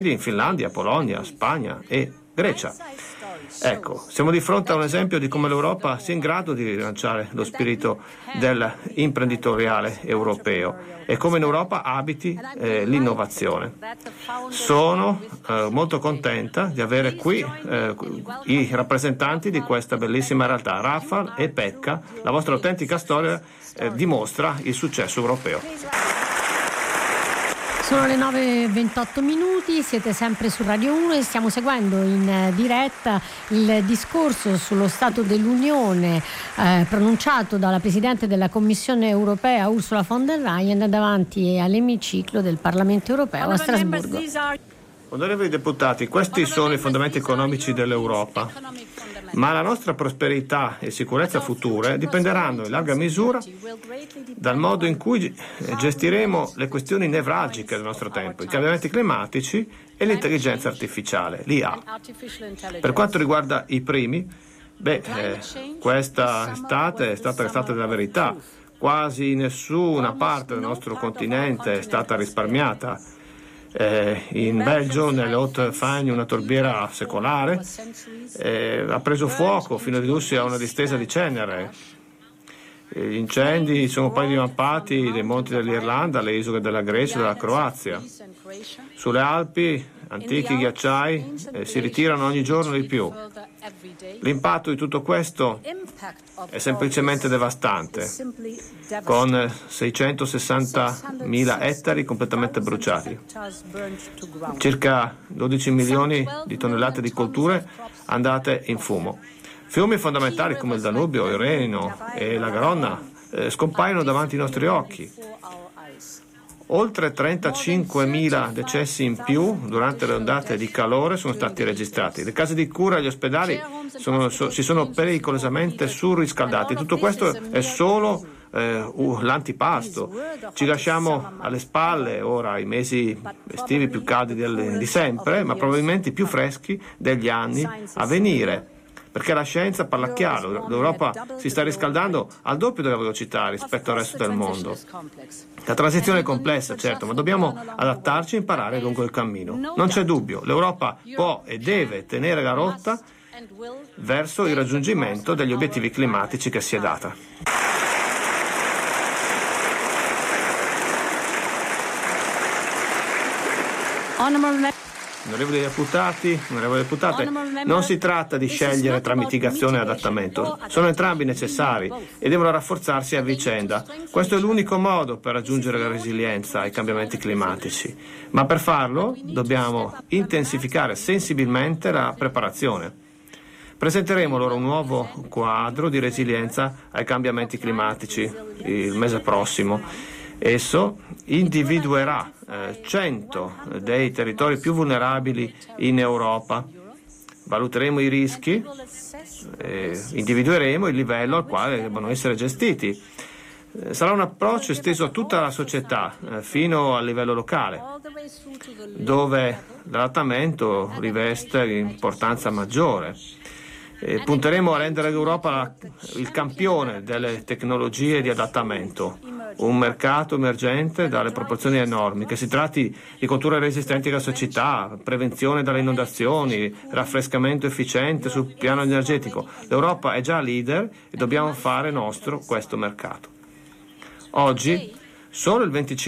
in Finlandia, Polonia, Spagna e Grecia. Ecco, siamo di fronte a un esempio di come l'Europa sia in grado di rilanciare lo spirito dell'imprenditoriale europeo e come in Europa abiti l'innovazione. Sono molto contenta di avere qui i rappresentanti di questa bellissima realtà. Rafał e Pekka, la vostra autentica storia dimostra il successo europeo. Sono le 9:28, siete sempre su Radio 1 e stiamo seguendo in diretta il discorso sullo Stato dell'Unione pronunciato dalla Presidente della Commissione europea Ursula von der Leyen davanti all'emiciclo del Parlamento europeo a Strasburgo. Onorevoli deputati, questi sono i fondamenti economici dell'Europa, ma la nostra prosperità e sicurezza future dipenderanno in larga misura dal modo in cui gestiremo le questioni nevralgiche del nostro tempo, i cambiamenti climatici e l'intelligenza artificiale, l'IA. Per quanto riguarda i primi, questa estate è stata l'estate della verità. Quasi nessuna parte del nostro continente è stata risparmiata. In Belgio, nelle Haute-Fagne, una torbiera secolare ha preso fuoco fino a ridursi a una distesa di cenere. Gli incendi sono poi divampati dai monti dell'Irlanda alle isole della Grecia e della Croazia. Sulle Alpi antichi ghiacciai si ritirano ogni giorno di più. L'impatto di tutto questo è semplicemente devastante, con 660.000 ettari completamente bruciati, circa 12 milioni di tonnellate di colture andate in fumo. Fiumi fondamentali come il Danubio, il Reno e la Garonna scompaiono davanti ai nostri occhi. Oltre 35.000 decessi in più durante le ondate di calore sono stati registrati. Le case di cura e gli ospedali si sono pericolosamente surriscaldati. Tutto questo è solo l'antipasto. Ci lasciamo alle spalle ora i mesi estivi più caldi di sempre, ma probabilmente i più freschi degli anni a venire. Perché la scienza parla chiaro, l'Europa si sta riscaldando al doppio della velocità rispetto al resto del mondo. La transizione è complessa, certo, ma dobbiamo adattarci e imparare lungo il cammino. Non c'è dubbio, l'Europa può e deve tenere la rotta verso il raggiungimento degli obiettivi climatici che si è data. Onorevoli deputati, onorevoli deputate, non si tratta di scegliere tra mitigazione e adattamento. Sono entrambi necessari e devono rafforzarsi a vicenda. Questo è l'unico modo per raggiungere la resilienza ai cambiamenti climatici. Ma per farlo dobbiamo intensificare sensibilmente la preparazione. Presenteremo loro un nuovo quadro di resilienza ai cambiamenti climatici il mese prossimo. Esso individuerà 100 dei territori più vulnerabili in Europa. Valuteremo i rischi, individueremo il livello al quale devono essere gestiti. Sarà un approccio esteso a tutta la società, fino al livello locale, dove l'adattamento riveste importanza maggiore. Punteremo a rendere l'Europa il campione delle tecnologie di adattamento, un mercato emergente dalle proporzioni enormi, che si tratti di colture resistenti alla siccità, prevenzione dalle inondazioni, raffrescamento efficiente sul piano energetico. L'Europa è già leader e dobbiamo fare nostro questo mercato. Oggi solo il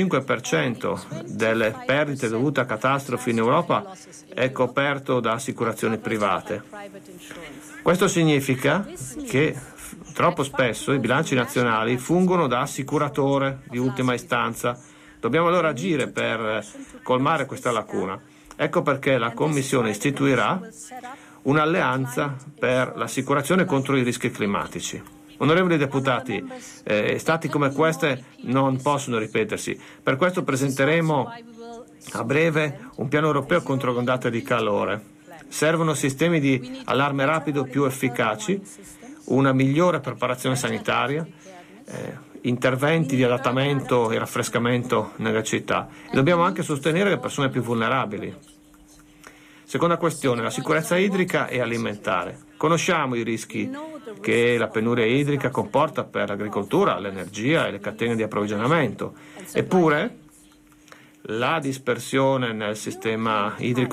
25% delle perdite dovute a catastrofi in Europa è coperto da assicurazioni private. Questo significa che troppo spesso i bilanci nazionali fungono da assicuratore di ultima istanza. Dobbiamo allora agire per colmare questa lacuna. Ecco perché la Commissione istituirà un'alleanza per l'assicurazione contro i rischi climatici. Onorevoli deputati, stati come queste non possono ripetersi. Per questo presenteremo a breve un piano europeo contro le ondate di calore. Servono sistemi di allarme rapido più efficaci, una migliore preparazione sanitaria, interventi di adattamento e raffrescamento nelle città. E dobbiamo anche sostenere le persone più vulnerabili. Seconda questione, la sicurezza idrica e alimentare. Conosciamo i rischi che la penuria idrica comporta per l'agricoltura, l'energia e le catene di approvvigionamento. Eppure, la dispersione nel sistema idrico